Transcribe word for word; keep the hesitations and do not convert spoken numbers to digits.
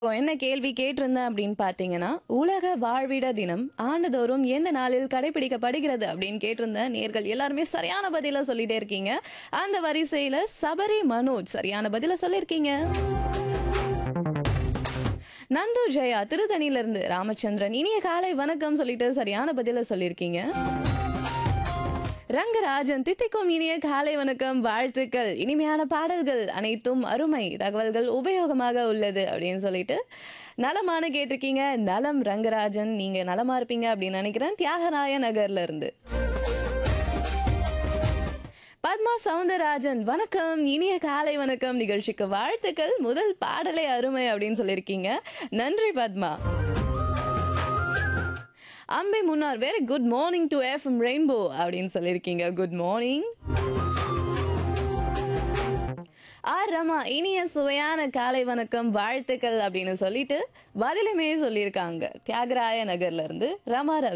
இப்போ என்ன கேள்வி கேட்டிருந்தேன் அப்படின்னு பார்த்தீங்கன்னா, உலக வாழ்விட தினம் ஆண்டுதோறும் எந்த நாளில் கடைபிடிக்கப்படுகிறது அப்படின்னு கேட்டிருந்தேன். நேயர்கள் எல்லாருமே சரியான பதில சொல்லிட்டே இருக்கீங்க. அந்த வரிசையில சபரி மனோஜ் சரியான பதில சொல்லியிருக்கீங்க. நந்து ஜெயா திருத்தணியில இருந்து ராமச்சந்திரன் இனிய காலை வணக்கம் சொல்லிட்டு சரியான பதில சொல்லியிருக்கீங்க. ரங்கராஜன் தித்திக்கும் இனிய காலை வணக்கம் வாழ்த்துக்கள் இனிமையான பாடல்கள் அனைத்தும் அருமை தகவல்கள் உபயோகமாக உள்ளது அப்படின்னு சொல்லிட்டு நலமான கேட்டிருக்கீங்க. நலம் ரங்கராஜன், நீங்க நலமா இருப்பீங்க அப்படின்னு நினைக்கிறேன். தியாகராய நகர்ல இருந்து பத்மா சவுந்தரராஜன் வணக்கம் இனிய காலை வணக்கம் நிகழ்ச்சிக்கு வாழ்த்துக்கள் முதல் பாடலே அருமை அப்படின்னு சொல்லியிருக்கீங்க. நன்றி பத்மா. அம்பை முன்னார் very good morning to FM rainbow அப்படின்னு சொல்லியிருக்கீங்க. Good morning. ஆர் ரமா இனிய சுவையான காலை வணக்கம் வாழ்த்துக்கள் அப்படின்னு சொல்லிட்டு பதிலுமே சொல்லியிருக்காங்க. தியாகராய நகர்ல இருந்து ரமா ரவி.